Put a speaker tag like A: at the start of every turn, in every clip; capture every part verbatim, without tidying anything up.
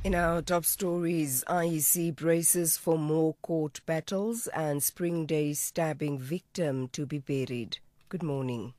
A: In our top stories, I E C braces for more court battles and Spring Day stabbing victim to be buried. Good morning.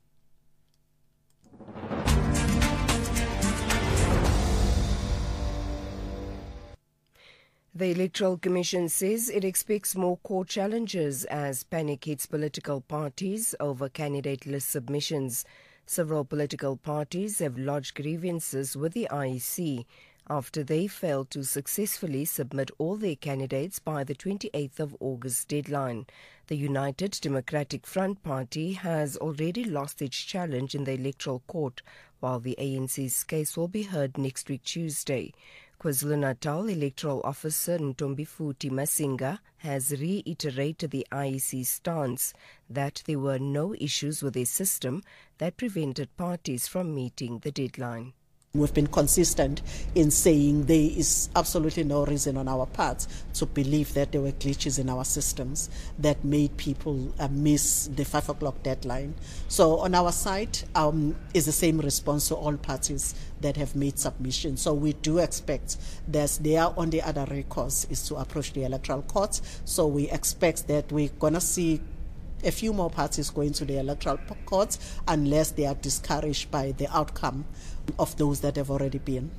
A: The Electoral Commission says it expects more court challenges as panic hits political parties over candidate list submissions. Several political parties have lodged grievances with the I E C after they failed to successfully submit all their candidates by the twenty-eighth of August deadline. The United Democratic Front Party has already lost its challenge in the Electoral Court, while the A N C's case will be heard next week Tuesday. KwaZulu-Natal Electoral Officer Ntombifuthi Masinga has reiterated the I E C's stance that there were no issues with their system that prevented parties from meeting the deadline.
B: We've been consistent in saying there is absolutely no reason on our part to believe that there were glitches in our systems that made people uh, miss the five o'clock deadline. So on our side um, is the same response to all parties that have made submissions. So we do expect that their only other recourse is to approach the Electoral Court. So we expect that we're going to see a few more parties going to the Electoral Court unless they are discouraged by the outcome of those that have already been.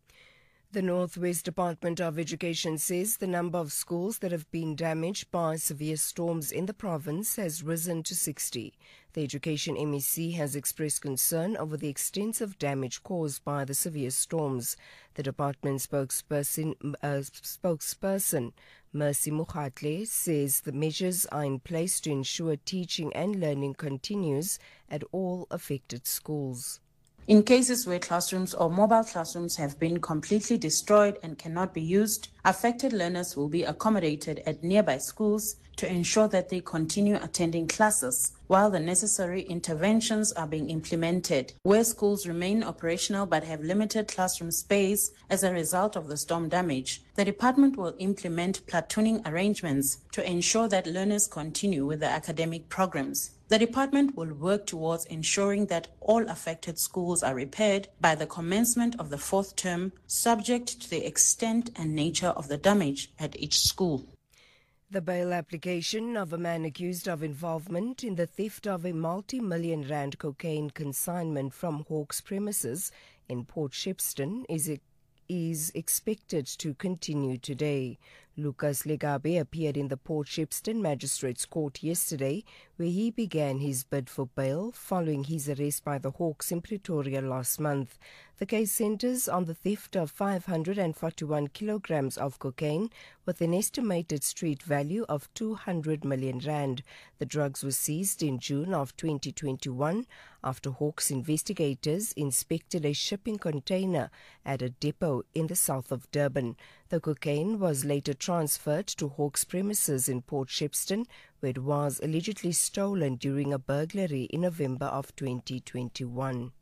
A: The North West Department of Education says the number of schools that have been damaged by severe storms in the province has risen to sixty. The Education M E C has expressed concern over the extensive damage caused by the severe storms. The department spokesperson, uh, spokesperson Mercy Mukhatle says the measures are in place to ensure teaching and learning continues at all affected schools.
C: In cases where classrooms or mobile classrooms have been completely destroyed and cannot be used, affected learners will be accommodated at nearby schools to ensure that they continue attending classes while the necessary interventions are being implemented. Where schools remain operational but have limited classroom space as a result of the storm damage, the department will implement platooning arrangements to ensure that learners continue with their academic programs. The department will work towards ensuring that all affected schools are repaired by the commencement of the fourth term, subject to the extent and nature of the damage at each school.
A: The bail application of a man accused of involvement in the theft of a multi-million rand cocaine consignment from Hawks premises in Port Shepstone is is expected to continue today. Lucas Legabe appeared in the Port Shepstone Magistrates Court yesterday, where he began his bid for bail following his arrest by the Hawks in Pretoria last month. The case centres on the theft of five hundred forty-one kilograms of cocaine with an estimated street value of two hundred million rand. The drugs were seized in June of twenty twenty-one after Hawks investigators inspected a shipping container at a depot in the south of Durban. The cocaine was later transferred to Hawks premises in Port Shepstone, where it was allegedly stolen during a burglary in November of twenty twenty-one.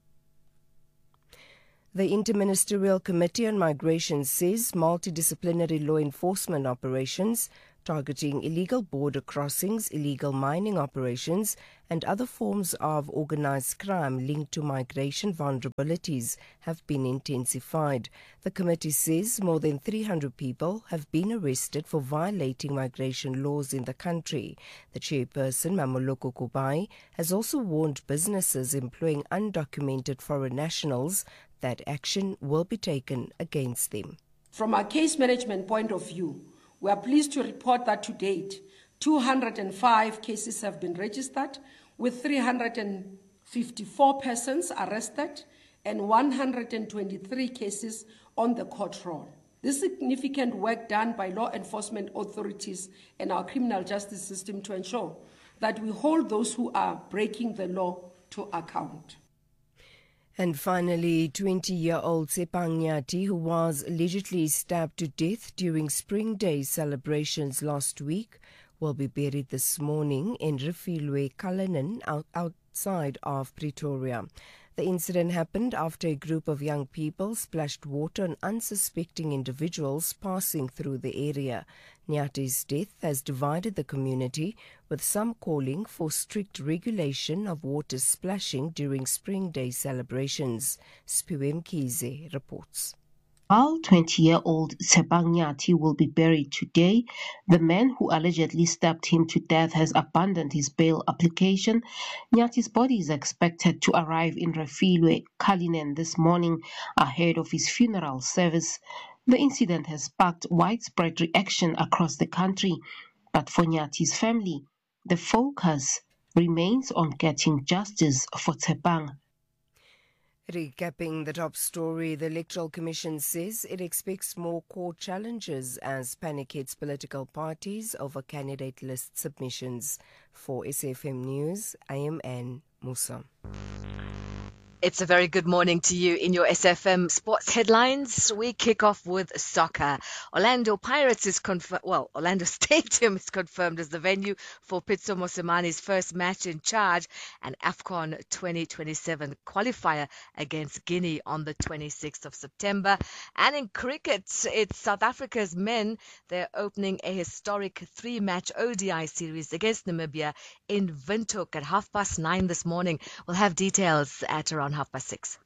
A: The Interministerial Committee on Migration says multidisciplinary law enforcement operations targeting illegal border crossings, illegal mining operations, and other forms of organized crime linked to migration vulnerabilities have been intensified. The committee says more than three hundred people have been arrested for violating migration laws in the country. The chairperson, Mamoloko Kubai, has also warned businesses employing undocumented foreign nationals that action will be taken against them.
D: From a case management point of view, we are pleased to report that to date, two hundred five cases have been registered, with three hundred fifty-four persons arrested and one hundred twenty-three cases on the court roll. This significant work done by law enforcement authorities and our criminal justice system to ensure that we hold those who are breaking the law to account.
A: And finally, twenty-year-old Tsepang Nyati, who was allegedly stabbed to death during Spring Day celebrations last week, will be buried this morning in Refilwe, Cullinan, out, outside of Pretoria. The incident happened after a group of young people splashed water on unsuspecting individuals passing through the area. Nyati's death has divided the community, with some calling for strict regulation of water splashing during Spring Day celebrations. Spiwe Mkhize reports.
E: While twenty-year-old Tshepang Nyathi will be buried today, the man who allegedly stabbed him to death has abandoned his bail application. Nyathi's body is expected to arrive in Refilwe, Cullinan this morning ahead of his funeral service. The incident has sparked widespread reaction across the country, but for Nyathi's family, the focus remains on getting justice for Tshepang.
A: Recapping the top story, the Electoral Commission says it expects more court challenges as panic hits political parties over candidate list submissions. For S A F M News, I am Anne Musa.
F: It's a very good morning to you in your S F M sports headlines. We kick off with soccer. Orlando Pirates is confirmed, well, Orlando Stadium is confirmed as the venue for Pitso Mosimani's first match in charge and AFCON twenty twenty-seven qualifier against Guinea on the twenty-sixth of September. And in cricket, it's South Africa's men. They're opening a historic three-match O D I series against Namibia in Windhoek at half past nine this morning. We'll have details at around half past six.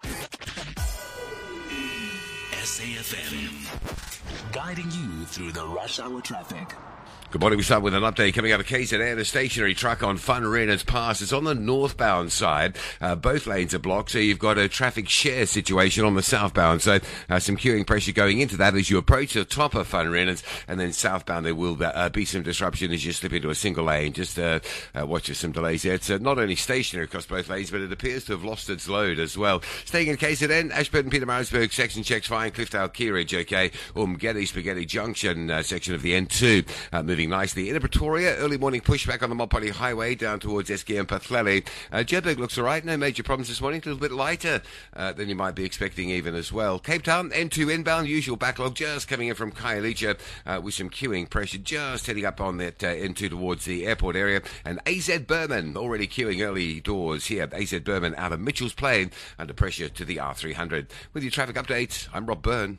G: S A F M, guiding you through the rush hour traffic.
H: Good morning. We start with an update coming out of K Z N. A stationary truck on Van Reynolds Pass. It's on the northbound side. Uh, both lanes are blocked, so you've got a traffic share situation on the southbound side. Uh, some queuing pressure going into that as you approach the top of Van Reynolds, and then southbound there will uh, be some disruption as you slip into a single lane. Just uh, uh, watch for some delays there. It's uh, not only stationary across both lanes, but it appears to have lost its load as well. Staying in K Z N, Ashburton, Pietermaritzburg, section checks fine. Cliffdale, Keyridge, okay. Umgedi, Spaghetti Junction, uh, section of the N two, uh, moving nicely. In Pretoria, early morning pushback on the Mopani Highway down towards Eske and Pathlele. Uh, Joburg looks all right. No major problems this morning. A little bit lighter uh, than you might be expecting even as well. Cape Town, N two inbound, usual backlog just coming in from Khayelitsha uh, with some queuing pressure just heading up on that uh, N two towards the airport area. And A Z Berman already queuing early doors here. A Z Berman out of Mitchell's Plain under pressure to the R three hundred. With your traffic updates, I'm Rob Byrne.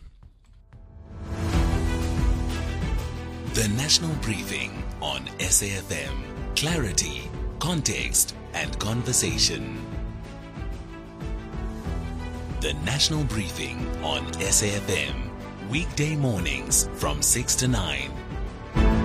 G: The National Briefing on S A F M. Clarity, context, and conversation. The National Briefing on S A F M. Weekday mornings from six to nine.